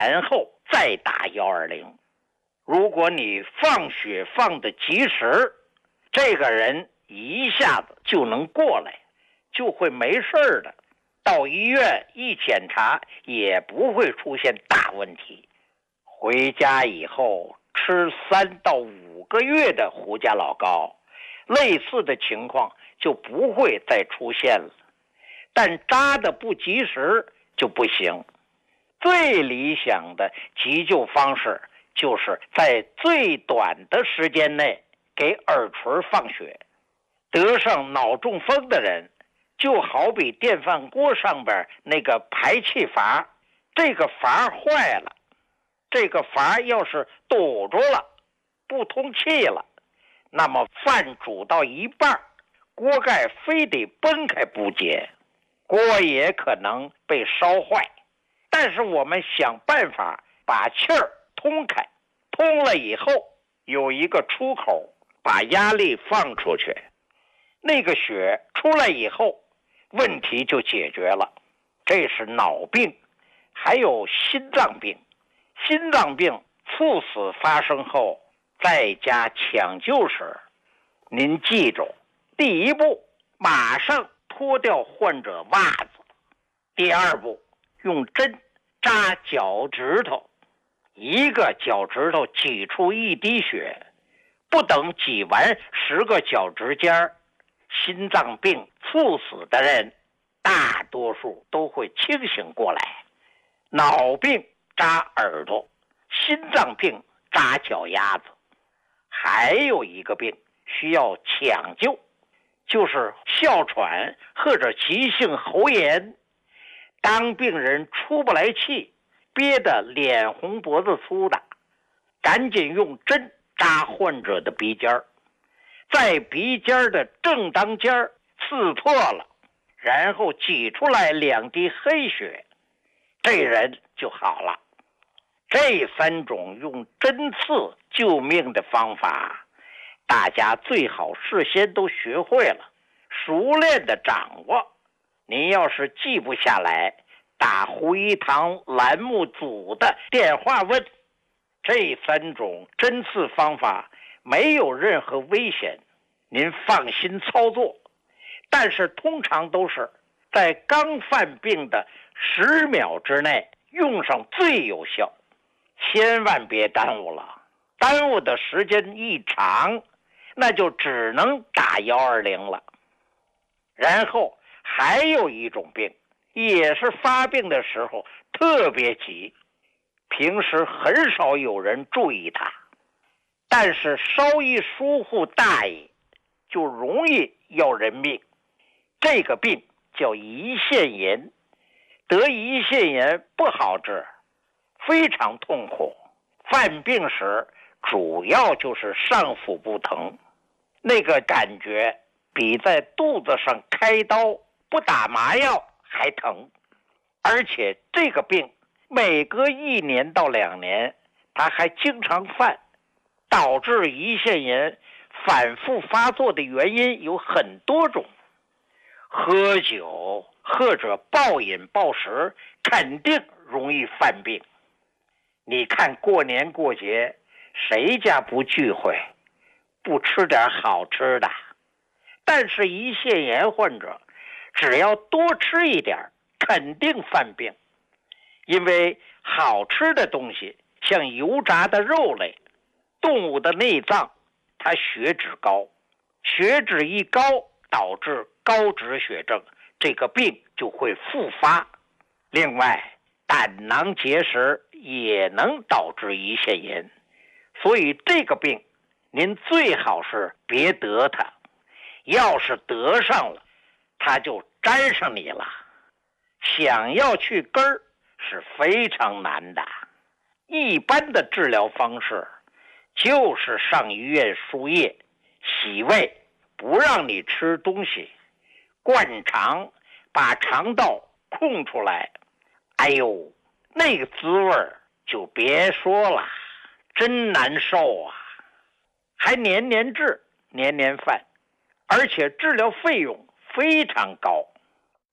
然后再打120。如果你放血放得及时，这个人一下子就能过来，就会没事的。到医院一检查也不会出现大问题。回家以后吃3到5个月的胡家老膏，类似的情况就不会再出现了。但扎的不及时就不行。最理想的急救方式就是在最短的时间内给耳垂放血。得上脑中风的人就好比电饭锅上边那个排气阀，这个阀坏了，这个阀要是堵住了，不通气了，那么饭煮到一半，锅盖非得崩开不结，锅也可能被烧坏。但是我们想办法把气儿通开，通了以后有一个出口，把压力放出去，那个血出来以后，问题就解决了。这是脑病。还有心脏病。心脏病猝死发生后，在家抢救时，您记住，第一步马上脱掉患者袜子，第二步用针扎脚趾头，一个脚趾头挤出一滴血，不等挤完10个脚趾尖，心脏病猝死的人大多数都会清醒过来。脑病扎耳朵，心脏病扎脚丫子。还有一个病需要抢救，就是哮喘或者急性喉炎。当病人出不来气，憋得脸红脖子粗的，赶紧用针扎患者的鼻尖，在鼻尖的正当尖刺破了，然后挤出来2滴黑血，这人就好了。这3种用针刺救命的方法，大家最好事先都学会了，熟练的掌握。您要是记不下来，打胡一堂栏目组的电话问。这3种针刺方法没有任何危险，您放心操作。但是通常都是在刚犯病的10秒之内用上最有效，千万别耽误了。耽误的时间一长，那就只能打120了。然后还有一种病，也是发病的时候特别急，平时很少有人注意它，但是稍一疏忽大意，就容易要人命。这个病叫胰腺炎。得胰腺炎不好治，非常痛苦。犯病时主要就是上腹部疼，那个感觉比在肚子上开刀不打麻药还疼。而且这个病每隔1年到2年它还经常犯，导致胰腺炎反复发作的原因有很多种。喝酒或者暴饮暴食肯定容易犯病。你看过年过节谁家不聚会，不吃点好吃的？但是胰腺炎患者只要多吃一点肯定犯病。因为好吃的东西像油炸的肉类、动物的内脏，它血脂高，血脂一高导致高脂血症，这个病就会复发。另外胆囊结石也能导致胰腺炎，所以这个病您最好是别得它，要是得上了，它就沾上你了。想要去根儿是非常难的。一般的治疗方式就是上医院输液、洗胃，不让你吃东西，灌肠，把肠道空出来。哎呦，那个滋味就别说了，真难受啊！还年年治，年年犯，而且治疗费用非常高。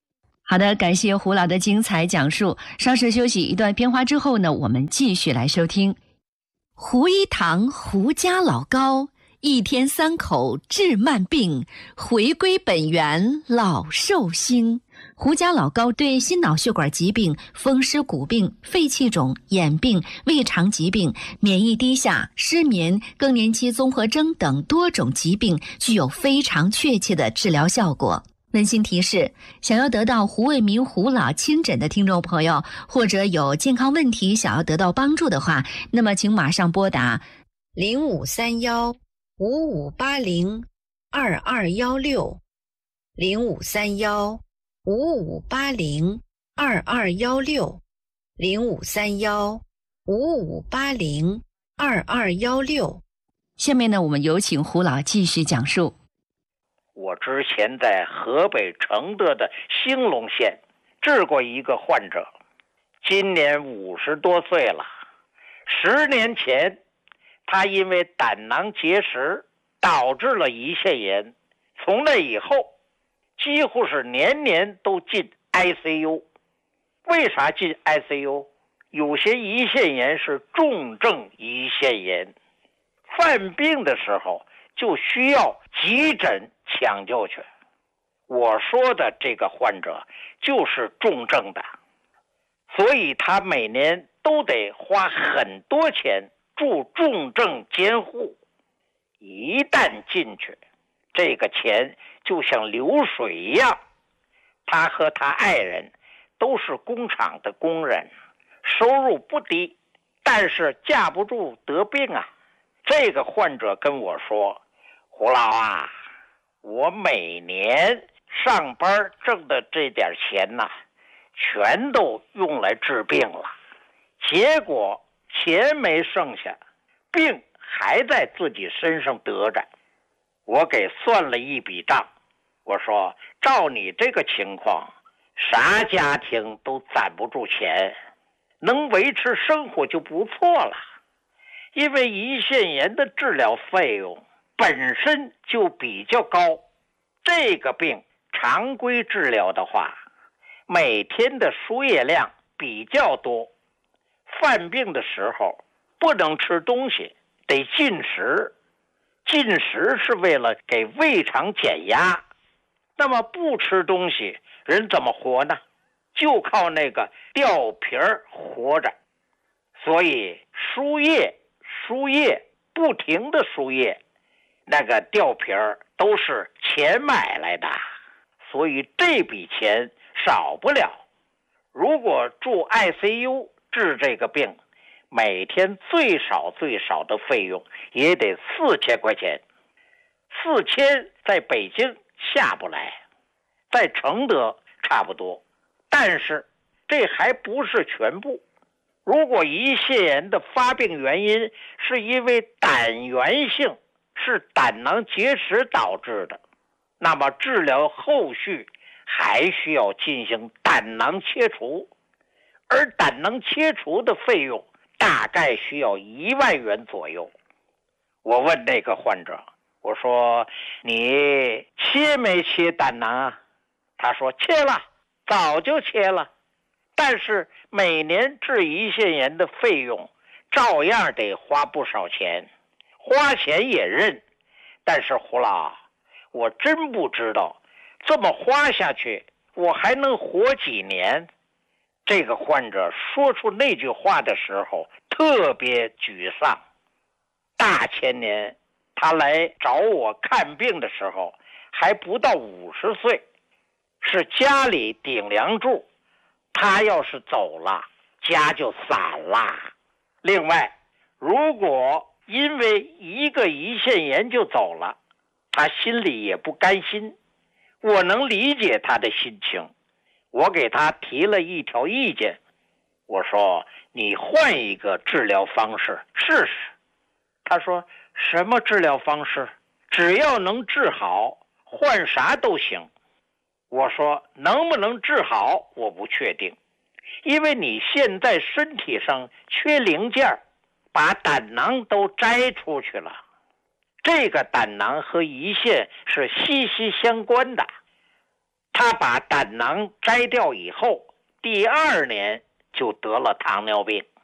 好的，感谢胡老的精彩讲述。稍事休息一段片花之后呢，我们继续来收听。胡一堂胡家老高，一天3口治慢病，回归本源老寿星。胡家老高对心脑血管疾病、风湿骨病、肺气肿、眼病、胃肠疾病、免疫低下、失眠、更年期综合征等多种疾病具有非常确切的治疗效果。温馨提示，想要得到胡卫民胡老亲诊的听众朋友，或者有健康问题想要得到帮助的话，那么请马上拨打0531-5580-2216 0531-5580-2216 0531-5580-2216。下面呢，我们有请胡老继续讲述。 我之前在河北承德的兴隆县治过一个患者，今年50多岁了。10年前，他因为胆囊结石导致了胰腺炎，从那以后，几乎是年年都进 ICU。为啥进 ICU？ 有些胰腺炎是重症胰腺炎，犯病的时候就需要急诊抢救去。我说的这个患者就是重症的，所以他每年都得花很多钱住重症监护。一旦进去，这个钱就像流水一样。他和他爱人都是工厂的工人，收入不低，但是架不住得病啊。这个患者跟我说，胡老啊，我每年上班挣的这点钱呐，全都用来治病了，结果钱没剩下，病还在自己身上得着。我给算了一笔账，我说照你这个情况，啥家庭都攒不住钱，能维持生活就不错了。因为胰腺炎的治疗费用本身就比较高，这个病常规治疗的话，每天的输液量比较多，犯病的时候不能吃东西，得进食。进食是为了给胃肠减压，那么不吃东西，人怎么活呢？就靠那个吊瓶活着。所以输液不停的输液，那个吊瓶都是钱买来的，所以这笔钱少不了。如果住 ICU 治这个病，每天最少的费用也得4000块钱。4000在北京下不来，在承德差不多。但是这还不是全部。如果胰腺炎的发病原因是因为胆源性，是胆囊结石导致的，那么治疗后续还需要进行胆囊切除，而胆囊切除的费用大概需要1万元左右。我问那个患者，我说你切没切胆囊啊？他说切了，早就切了。但是每年治胰腺炎的费用照样得花不少钱，花钱也认。但是胡老，我真不知道这么花下去我还能活几年。这个患者说出那句话的时候特别沮丧。大前年他来找我看病的时候还不到50岁，是家里顶梁柱，他要是走了，家就散了。另外，如果因为一个胰腺炎就走了，他心里也不甘心。我能理解他的心情，我给他提了一条意见，我说你换一个治疗方式试试。他说什么治疗方式？只要能治好，换啥都行。我说能不能治好我不确定，因为你现在身体上缺零件，把胆囊都摘出去了。这个胆囊和胰腺是息息相关的， 他把胆囊摘掉以后，第2年就得了糖尿病。